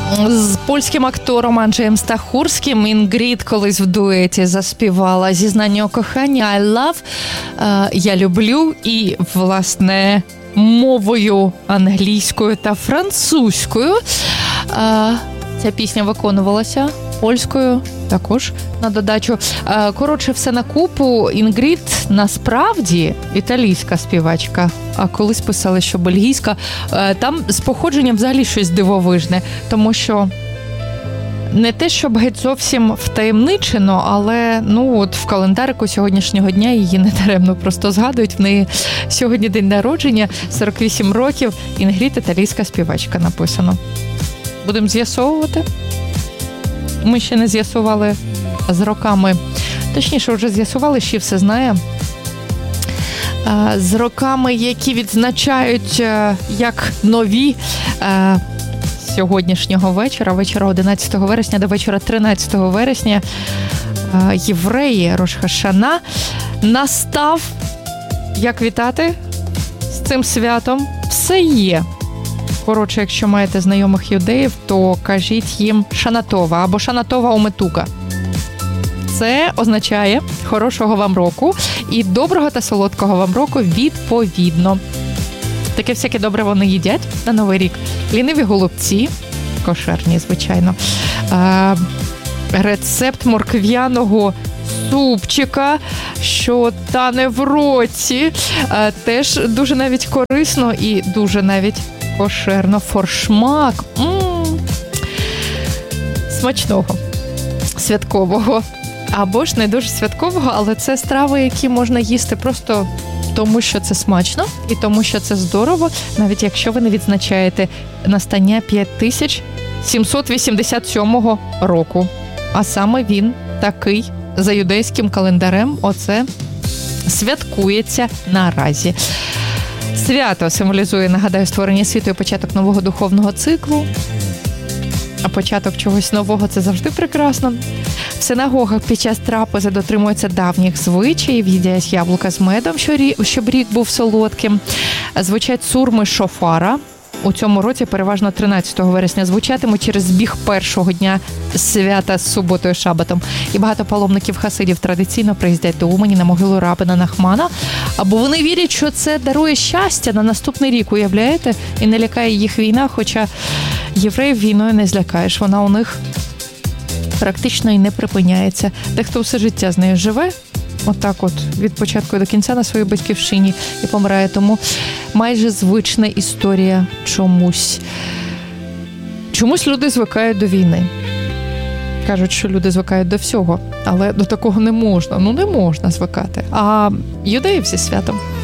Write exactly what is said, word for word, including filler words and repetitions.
з польським актором Анджеєм Стахурським. Інгрід колись в дуеті заспівала «Зізнання у коханні» «I love», «Я люблю», і, власне, мовою англійською та французькою ця пісня виконувалася, польською також на додачу. Коротше, все на купу. Інгрід насправді італійська співачка, а колись писали, що бельгійська. Там з походженням взагалі щось дивовижне, тому що не те, щоб геть зовсім втаємничено, але ну от в календарику сьогоднішнього дня її не даремно просто згадують. В неї сьогодні день народження, сорок вісім років. Інгрід італійська співачка написано. Будемо з'ясовувати. Ми ще не з'ясували з роками. Точніше, вже з'ясували, що все знає. З роками, які відзначають як нові сьогоднішнього вечора, вечора одинадцятого вересня до вечора тринадцятого вересня, євреї, Рош ха-Шана, настав. Як вітати з цим святом? Все є. Коротше, якщо маєте знайомих юдеїв, то кажіть їм Шанатова або Шанатова Уметука. Це означає хорошого вам року і доброго та солодкого вам року відповідно. Таке всяке добре вони їдять на Новий рік. Ліниві голубці, кошерні, звичайно. А, рецепт морквяного супчика, що тане в році, а, теж дуже навіть корисно і дуже навіть кошерно. Форшмак. М-м-м. Смачного. Святкового. Або ж не дуже святкового, але це страви, які можна їсти просто тому, що це смачно і тому, що це здорово, навіть якщо ви не відзначаєте настання п'ять тисяч сімсот вісімдесят сьомого року. А саме він такий за юдейським календарем оце святкується наразі. Свято символізує, нагадаю, створення світу і початок нового духовного циклу. А початок чогось нового – це завжди прекрасно. В синагогах під час трапези дотримуються давніх звичаїв, їдять яблука з медом, щоб рік був солодким. Звучать сурми шофара. У цьому році переважно тринадцятого вересня звучатимуть через збіг першого дня свята з суботою шабатом. І багато паломників хасидів традиційно приїздять до Умані на могилу рабина Нахмана, або вони вірять, що це дарує щастя на наступний рік, уявляєте? І не лякає їх війна, хоча євреїв війною не злякаєш. Вона у них практично і не припиняється. Дехто все життя з нею живе, отак от, від початку до кінця на своїй батьківщині і помирає. Тому майже звична історія чомусь. Чомусь люди звикають до війни. Кажуть, що люди звикають до всього, але до такого не можна. Ну, не можна звикати. А юдеїв зі святом.